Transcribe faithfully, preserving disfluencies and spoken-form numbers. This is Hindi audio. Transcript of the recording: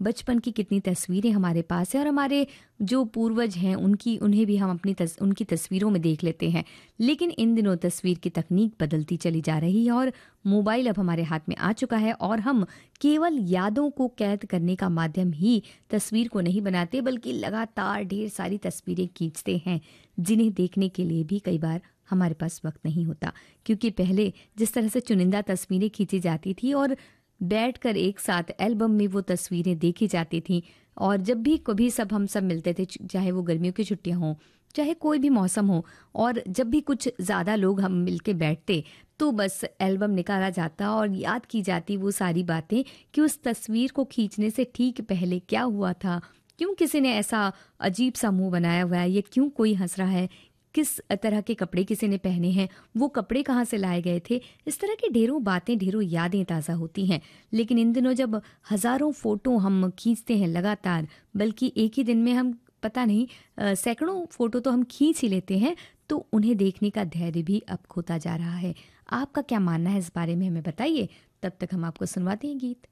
बचपन की कितनी तस्वीरें हमारे पास है और हमारे जो पूर्वज हैं उनकी उन्हें भी हम अपनी तस, उनकी तस्वीरों में देख लेते हैं। लेकिन इन दिनों तस्वीर की तकनीक बदलती चली जा रही है और मोबाइल अब हमारे हाथ में आ चुका है और हम केवल यादों को कैद करने का माध्यम ही तस्वीर को नहीं बनाते, बल्कि लगातार ढेर सारी तस्वीरें खींचते हैं जिन्हें देखने के लिए भी कई बार हमारे पास वक्त नहीं होता। क्योंकि पहले जिस तरह से चुनिंदा तस्वीरें खींची जाती थी और बैठकर एक साथ एल्बम में वो तस्वीरें देखी जाती थीं, और जब भी कभी सब हम सब मिलते थे, चाहे वो गर्मियों की छुट्टियां हों चाहे कोई भी मौसम हो, और जब भी कुछ ज़्यादा लोग हम मिलके बैठते तो बस एल्बम निकाला जाता और याद की जाती वो सारी बातें कि उस तस्वीर को खींचने से ठीक पहले क्या हुआ था, क्यों किसी ने ऐसा अजीब सा मुंह बनाया हुआ है, ये क्यों कोई हंस रहा है, किस तरह के कपड़े किसी ने पहने हैं, वो कपड़े कहाँ से लाए गए थे। इस तरह की ढेरों बातें, ढेरों यादें ताज़ा होती हैं। लेकिन इन दिनों जब हज़ारों फ़ोटो हम खींचते हैं लगातार, बल्कि एक ही दिन में हम पता नहीं अ, सैकड़ों फ़ोटो तो हम खींच ही लेते हैं, तो उन्हें देखने का धैर्य भी अब खोता जा रहा है। आपका क्या मानना है इस बारे में, हमें बताइए। तब तक हम आपको सुनवाते हैं गीत।